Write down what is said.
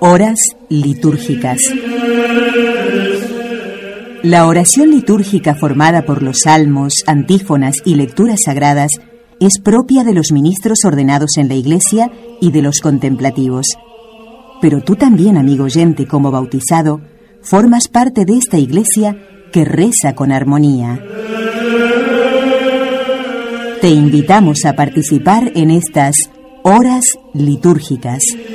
Horas litúrgicas. La oración litúrgica formada por los salmos, antífonas y lecturas sagradas es propia de los ministros ordenados en la Iglesia y de los contemplativos. Pero tú también, amigo oyente, como bautizado, formas parte de esta Iglesia que reza con armonía. Te invitamos a participar en estas horas litúrgicas.